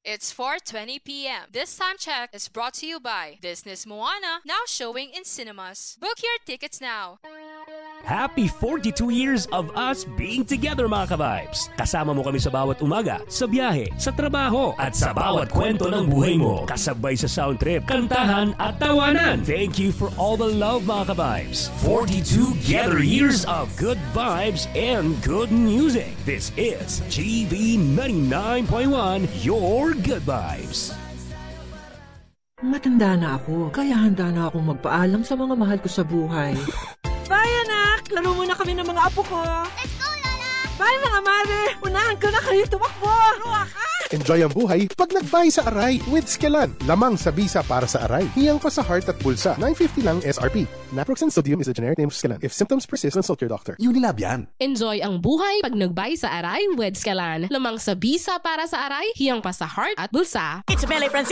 It's 4:20 p.m. This time check is brought to you by Business Moana, now showing in cinemas. Book your tickets now. Happy 42 years of us being together, mga ka-vibes. Kasama mo kami sa bawat umaga, sa biyahe, sa trabaho, at sa bawat kwento ng buhay mo. Kasabay sa sound trip, kantahan, at tawanan. Thank you for all the love, mga ka-vibes. 42 together years of good vibes and good music. This is GB 99.1, your good vibes. Matanda na ako, kaya handa na akong magpaalam sa mga mahal ko sa buhay. Bye, anak! Laro muna kami ng mga apo ko. Let's go, Lola! Bye, mga mare! Unahan ko na kayo tumakbo! Ruwa ka! Enjoy ang buhay pag nagbay sa Aray with Skelan. Lamang sa bisa para sa Aray. Hiyang pa sa heart at bulsa. $9.50 lang SRP. Naproxen sodium is a generic name of Skelan. If symptoms persist, consult your doctor. Unilab yan. Enjoy ang buhay pag nagbay sa Aray with Skelan. Lamang sa bisa para sa Aray, hiyang pa sa heart at bulsa. It's Melly Francis.